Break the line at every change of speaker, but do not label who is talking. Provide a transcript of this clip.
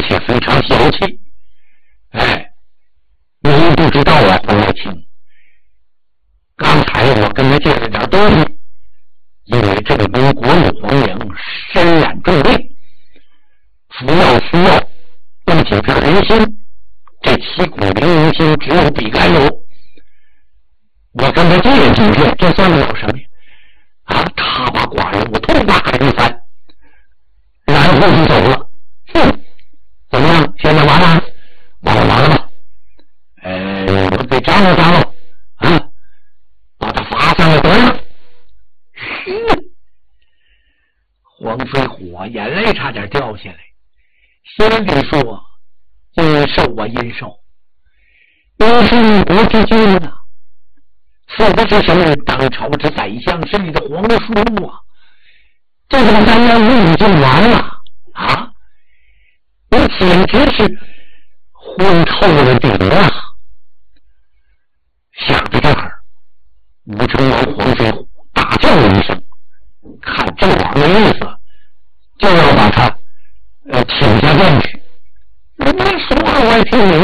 是非常小气。哎，你不知道啊，黄爱卿，刚才我跟他借了点东西，因为这个东国母皇娘身染重病，服药需要动几片人心，这七股灵明心只有比干有。我跟他借了几片，这算得了什么呀？啊，他把寡人我痛打一番，然后就走了。怎么样？现在完了？完了吧？我给张罗张罗啊，把他罚上了得了。黄飞虎啊，眼泪差点掉下来，心里说：阴寿啊阴寿，你是一国之君啊，死的是什么？当朝之宰相，是你的皇叔啊！这个3年5已经完了啊！你简直是昏透了顶啊！想到这儿，武成王黄飞虎大叫了一声，看郑王的意思，就要把他请下殿去。你说我听明